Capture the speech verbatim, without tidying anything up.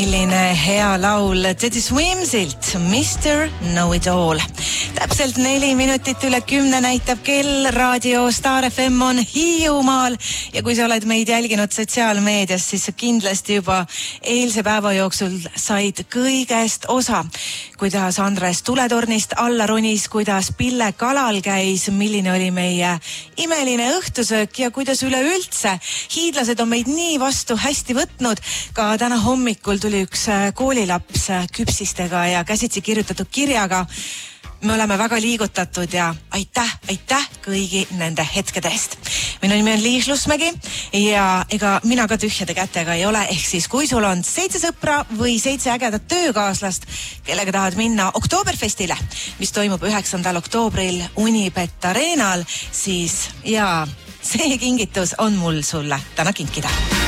Milline hea laul Teddy Swimsilt, mister Know-It-All. Täpselt neli minutit üle kümne näitab kell, raadio Star F M on Hiiumaal ja kui sa oled meid jälginud sotsiaalmeedias, siis sa kindlasti juba eilse päeva jooksul said kõigest osa. Kuidas Andres tuletornist alla ronis, kuidas Pille kalal käis, milline oli meie imeline õhtusöök ja kuidas üleüldse hiidlased on meid nii vastu hästi võtnud. Ka täna hommikul tuli üks koolilaps küpsistega ja käsitsi kirjutatud kirjaga. Me oleme väga liigutatud ja aitäh, aitäh kõigi nende hetkedest. Minu nimi on Liis Lusmägi ja ega mina ka tühjade kätega ei ole. Ehk siis kui sul on seitse sõpra või seitse ägedat töökaaslast, kellega tahad minna Oktoberfestile, mis toimub üheksandal oktoobril Unibet Arenal, siis jaa, see kingitus on mul sulle täna kinkida.